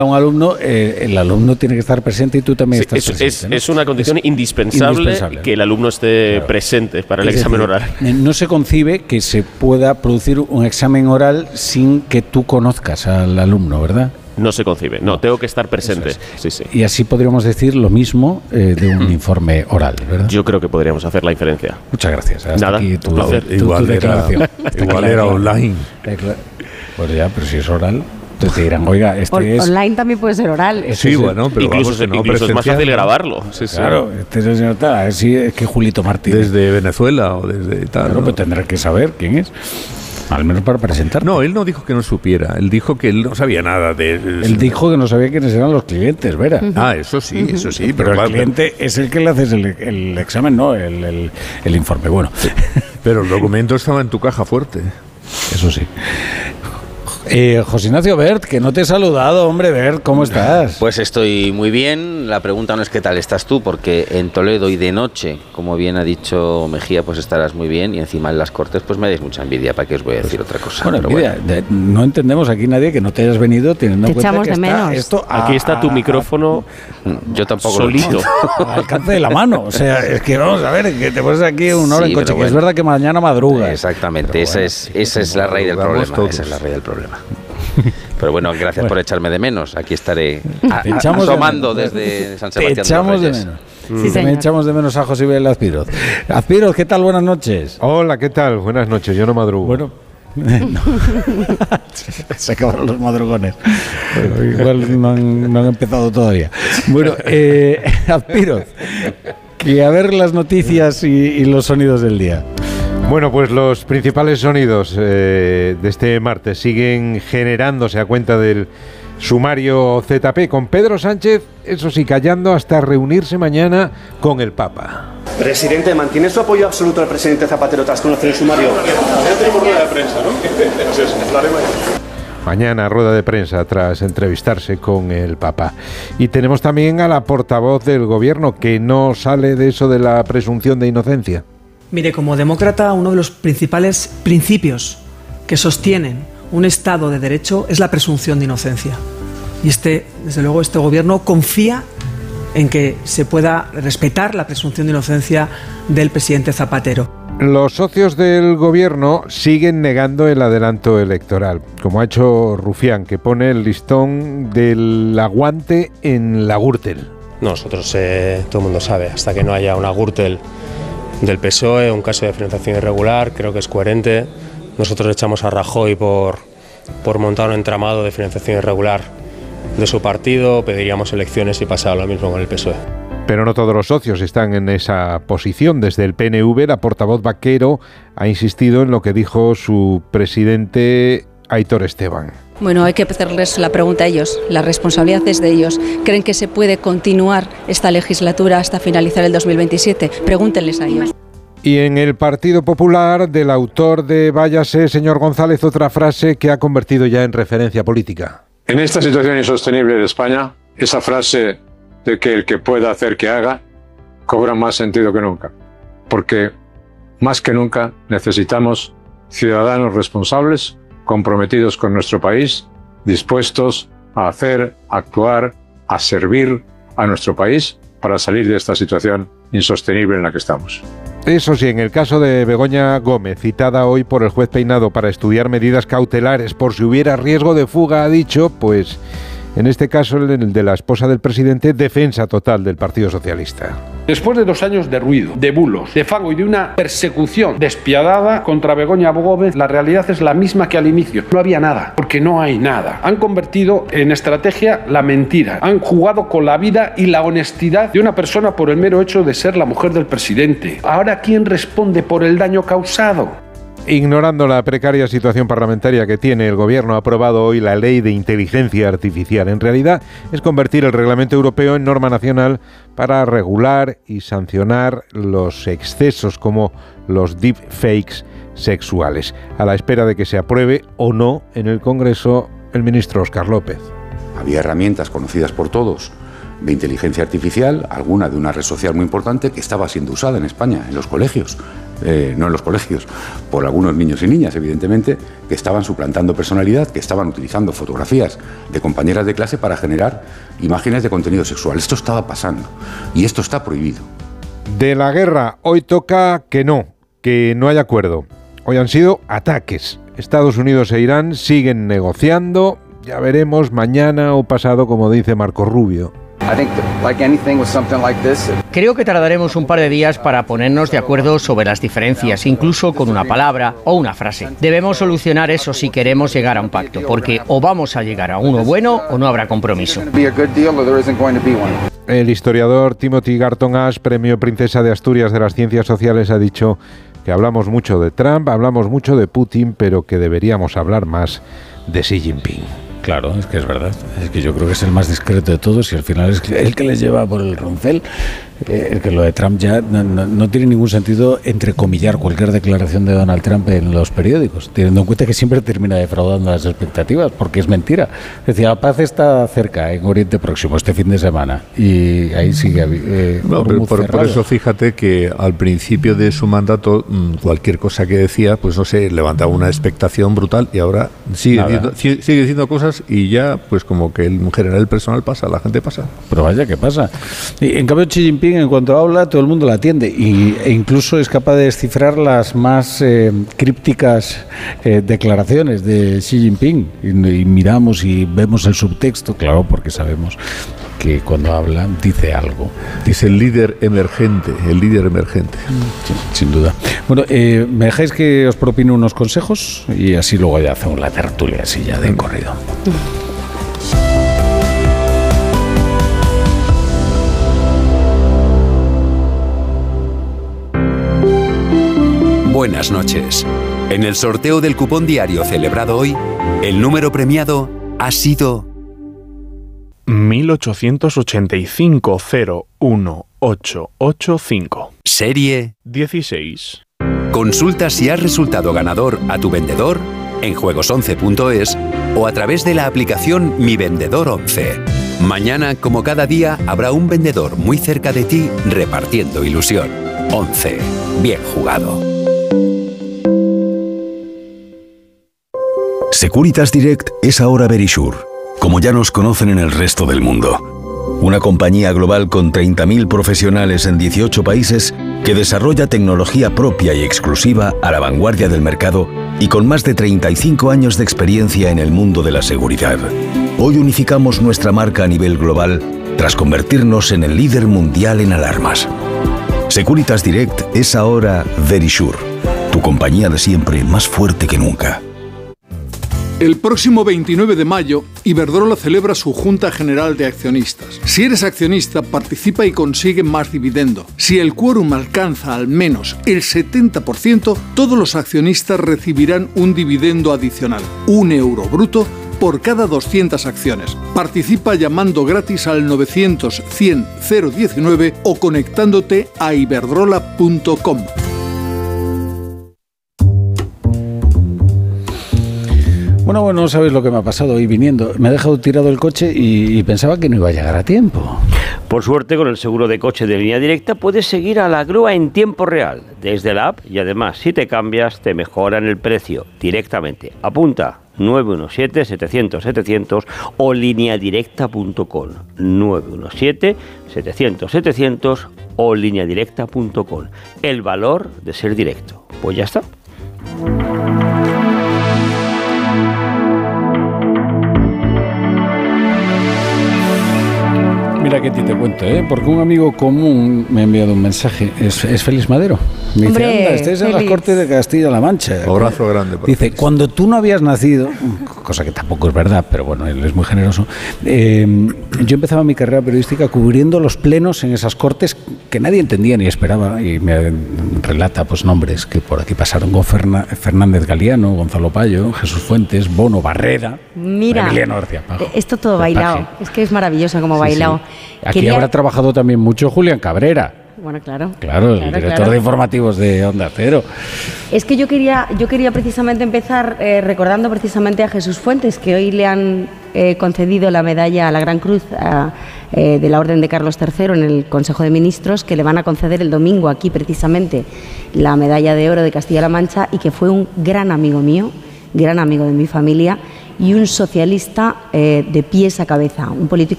a un alumno, el alumno tiene que estar presente y tú también estás presente, ¿no? Es una condición indispensable que el alumno esté presente para el examen oral. No se concibe que se pueda producir un examen oral sin que tú conozcas al alumno, ¿verdad? No se concibe, no, tengo que estar presente. Sí. Y así podríamos decir lo mismo de un informe oral, ¿verdad? Yo creo que podríamos hacer la inferencia. Muchas gracias. Hasta Nada, aquí un placer. tu declaración. Igual era online. Pues ya, pero si es oral, te dirán, oiga, online también puede ser oral. Sí, bueno, pero incluso, vamos, incluso es más fácil grabarlo. Sí, claro, es el señor tal, es que Julito Martínez. Desde Venezuela o desde tal. Claro, pues tendrá que saber quién es. Al menos para presentar. No, él no dijo que no supiera. Él dijo que él no sabía nada de... Él dijo que no sabía quiénes eran los clientes, Vera. Ah, eso sí. Pero el cliente es el que le haces el examen, no el informe. Bueno. Pero el documento estaba en tu caja fuerte. Eso sí. José Ignacio Bert, que no te he saludado, hombre. Bert, ¿cómo estás? Pues estoy muy bien. La pregunta no es qué tal estás tú, porque en Toledo y de noche, como bien ha dicho Mejía, pues estarás muy bien, y encima en las Cortes pues me dais mucha envidia. ¿Para qué os voy a decir otra cosa? Bueno, envidia, no entendemos aquí nadie que no te hayas venido teniendo en cuenta que está esto aquí está tu micrófono. Yo tampoco solito al alcance de la mano. O sea, es que vamos a ver, que te pones aquí una hora en coche, que es verdad que mañana madrugas. Exactamente, esa es la raíz del problema. Esa es la raís del problema. Pero bueno, gracias por echarme de menos. Aquí estaré asomando desde San Sebastián. Te echamos de menos. Sí, también echamos de menos a José Ibel Azpiroz. Azpiroz, ¿qué tal? Buenas noches. Hola, ¿qué tal? Buenas noches, yo no madrugo. Bueno, se acabaron los madrugones. Igual no han empezado todavía. Bueno, Azpiroz, que a ver las noticias y los sonidos del día. Bueno, pues los principales sonidos de este martes siguen generándose a cuenta del sumario ZP, con Pedro Sánchez, eso sí, callando hasta reunirse mañana con el Papa. Presidente, ¿mantiene su apoyo absoluto al presidente Zapatero tras conocer el sumario? Ya tenemos rueda de prensa, ¿no? Mañana rueda de prensa tras entrevistarse con el Papa. Y tenemos también a la portavoz del Gobierno, que no sale de eso de la presunción de inocencia. Mire, como demócrata, uno de los principales principios que sostienen un Estado de Derecho es la presunción de inocencia. Y desde luego, este Gobierno confía en que se pueda respetar la presunción de inocencia del presidente Zapatero. Los socios del Gobierno siguen negando el adelanto electoral, como ha hecho Rufián, que pone el listón del aguante en la Gürtel. Nosotros, todo el mundo sabe, hasta que no haya una Gürtel del PSOE, un caso de financiación irregular, creo que es coherente. Nosotros echamos a Rajoy por montar un entramado de financiación irregular de su partido, pediríamos elecciones y pasaba lo mismo con el PSOE. Pero no todos los socios están en esa posición. Desde el PNV, la portavoz Vaquero ha insistido en lo que dijo su presidente Aitor Esteban. Bueno, hay que hacerles la pregunta a ellos, la responsabilidad es de ellos. ¿Creen que se puede continuar esta legislatura hasta finalizar el 2027? Pregúntenles a ellos. Y en el Partido Popular, del autor de Váyase, señor González, otra frase que ha convertido ya en referencia política. En esta situación insostenible de España, esa frase de que el que pueda hacer que haga, cobra más sentido que nunca. Porque más que nunca necesitamos ciudadanos responsables, comprometidos con nuestro país, dispuestos a hacer, a actuar, a servir a nuestro país para salir de esta situación insostenible en la que estamos. Eso sí, en el caso de Begoña Gómez, citada hoy por el juez Peinado para estudiar medidas cautelares por si hubiera riesgo de fuga, ha dicho, pues, en este caso el de la esposa del presidente, defensa total del Partido Socialista. Después de 2 años de ruido, de bulos, de fango y de una persecución despiadada contra Begoña Gómez, la realidad es la misma que al inicio. No había nada, porque no hay nada. Han convertido en estrategia la mentira. Han jugado con la vida y la honestidad de una persona por el mero hecho de ser la mujer del presidente. Ahora, ¿quién responde por el daño causado? Ignorando la precaria situación parlamentaria que tiene, el Gobierno ha aprobado hoy la Ley de Inteligencia Artificial. En realidad es convertir el Reglamento Europeo en norma nacional para regular y sancionar los excesos como los deepfakes sexuales. A la espera de que se apruebe o no en el Congreso el ministro Óscar López. Había herramientas conocidas por todos de inteligencia artificial, alguna de una red social muy importante que estaba siendo usada en España, en los colegios. no en los colegios, por algunos niños y niñas, evidentemente, que estaban suplantando personalidad, que estaban utilizando fotografías de compañeras de clase para generar imágenes de contenido sexual. Esto estaba pasando y esto está prohibido. De la guerra, hoy toca que no hay acuerdo. Hoy han sido ataques. Estados Unidos e Irán siguen negociando. Ya veremos mañana o pasado, como dice Marco Rubio. Creo que tardaremos un par de días para ponernos de acuerdo sobre las diferencias, incluso con una palabra o una frase. Debemos solucionar eso si queremos llegar a un pacto, porque o vamos a llegar a uno bueno o no habrá compromiso. El historiador Timothy Garton Ash, Premio Princesa de Asturias de las Ciencias Sociales, ha dicho que hablamos mucho de Trump, hablamos mucho de Putin, pero que deberíamos hablar más de Xi Jinping. Claro, es que es verdad. Es que yo creo que es el más discreto de todos y al final es el que les lleva por el roncel. El que lo de Trump ya no tiene ningún sentido entrecomillar cualquier declaración de Donald Trump en los periódicos, teniendo en cuenta que siempre termina defraudando las expectativas, porque es mentira. Es decir, la paz está cerca en Oriente Próximo este fin de semana y ahí sigue. Por eso fíjate que al principio de su mandato cualquier cosa que decía, pues no sé, levantaba una expectación brutal y ahora sigue diciendo cosas y ya pues como que en general el personal pasa, la gente pasa. Pero vaya, ¿qué pasa? Y en cambio Xi Jinping, en cuanto habla, todo el mundo la atiende e incluso es capaz de descifrar las más crípticas declaraciones de Xi Jinping y miramos y vemos el subtexto, claro, porque sabemos que cuando habla dice algo. Dice el líder emergente. Sí, sin duda. Bueno, ¿me dejáis que os propine unos consejos? Y así luego ya hacemos la tertulia así ya de corrido. Buenas noches. En el sorteo del cupón diario celebrado hoy, el número premiado ha sido 1885-01885. Serie 16. Consulta si has resultado ganador a tu vendedor en juegos11.es o a través de la aplicación Mi Vendedor 11. Mañana, como cada día, habrá un vendedor muy cerca de ti repartiendo ilusión. 11. Bien jugado. Securitas Direct es ahora Verisure, como ya nos conocen en el resto del mundo. Una compañía global con 30.000 profesionales en 18 países que desarrolla tecnología propia y exclusiva a la vanguardia del mercado y con más de 35 años de experiencia en el mundo de la seguridad. Hoy unificamos nuestra marca a nivel global tras convertirnos en el líder mundial en alarmas. Securitas Direct es ahora Verisure, tu compañía de siempre más fuerte que nunca. El próximo 29 de mayo, Iberdrola celebra su Junta General de Accionistas. Si eres accionista, participa y consigue más dividendo. Si el quórum alcanza al menos el 70%, todos los accionistas recibirán un dividendo adicional, €1 bruto, por cada 200 acciones. Participa llamando gratis al 900-100-019 o conectándote a iberdrola.com. Bueno, no sabéis lo que me ha pasado hoy viniendo. Me ha dejado tirado el coche y pensaba que no iba a llegar a tiempo. Por suerte, con el seguro de coche de Línea Directa puedes seguir a la grúa en tiempo real, desde la app, y además, si te cambias, te mejoran el precio directamente. Apunta 917-700-700 o lineadirecta.com. 917-700-700 o lineadirecta.com. El valor de ser directo. Pues ya está. Mira que te cuento, porque un amigo común me ha enviado un mensaje, es Félix Madero. Me dice, anda, estáis en las Cortes de Castilla-La Mancha. Abrazo grande. Dice, cuando tú no habías nacido, cosa que tampoco es verdad, pero bueno, él es muy generoso, yo empezaba mi carrera periodística cubriendo los plenos en esas Cortes que nadie entendía ni esperaba, y me relata pues nombres que por aquí pasaron con Fernández Galiano, Gonzalo Payo, Jesús Fuentes, Bono Barrera, Emiliano García Pajo. Esto todo bailado, es que es maravilloso como bailado. Sí. Aquí habrá trabajado también mucho Julián Cabrera. Bueno, claro. Claro, el director de informativos de Onda Cero. Es que yo quería precisamente empezar recordando precisamente a Jesús Fuentes, que hoy le han concedido la medalla a la Gran Cruz de la Orden de Carlos III en el Consejo de Ministros, que le van a conceder el domingo aquí precisamente la medalla de oro de Castilla-La Mancha, y que fue un gran amigo mío, gran amigo de mi familia y un socialista de pies a cabeza, un político